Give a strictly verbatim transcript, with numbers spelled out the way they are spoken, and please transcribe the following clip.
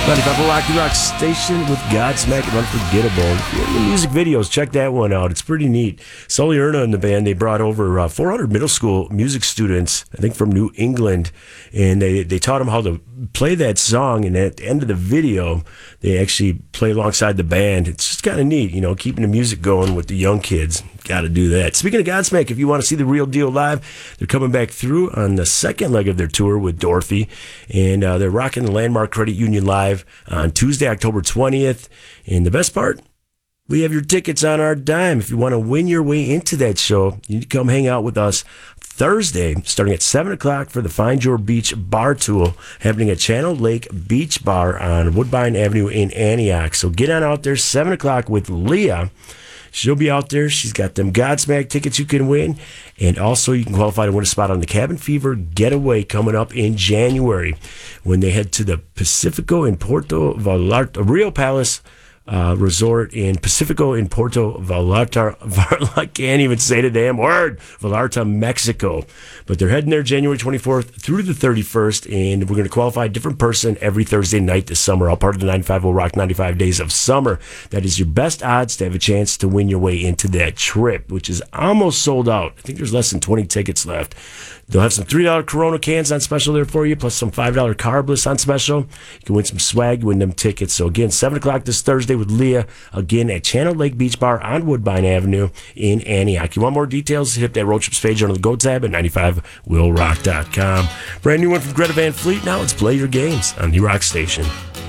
ninety-five Rock the Rock Station with Godsmack and Unforgettable. If you're into music videos, check that one out. It's pretty neat. Sully Erna and the band, they brought over uh, four hundred middle school music students, I think from New England, and they, they taught them how to play that song, and at the end of the video, they actually play alongside the band. It's just kind of neat, you know, keeping the music going with the young kids. Got to do that. Speaking of Godsmack, if you want to see the real deal live, they're coming back through on the second leg of their tour with Dorothy, and uh, they're rocking the Landmark Credit Union live on Tuesday, October twentieth. And the best part, we have your tickets on our dime. If you want to win your way into that show, you need to come hang out with us Thursday, starting at seven o'clock for the Find Your Beach Bar Tour, happening at Channel Lake Beach Bar on Woodbine Avenue in Antioch. So get on out there, seven o'clock with Leah. She'll be out there. She's got them Godsmack tickets you can win. And also you can qualify to win a spot on the Cabin Fever Getaway coming up in January when they head to the Pacifico in Puerto Vallarta, Rio Palace uh, Resort in Pacifico in Puerto Vallarta. I can't even say the damn word. Vallarta, Mexico. But they're heading there January twenty-fourth through the thirty-first, and we're going to qualify a different person every Thursday night this summer, all part of the ninety-five will Rock ninety-five Days of Summer. That is your best odds to have a chance to win your way into that trip, which is almost sold out. I think there's less than twenty tickets left. They'll have some three dollar Corona cans on special there for you, plus some five dollar Carbless on special. You can win some swag, win them tickets. So again, seven o'clock this Thursday with Leah, again at Channel Lake Beach Bar on Woodbine Avenue in Antioch. You want more details? Hit that road trips page under the Go tab at ninety-five will rock dot com. Brand new one from Greta Van Fleet. Now let's play your games on the Rock Station.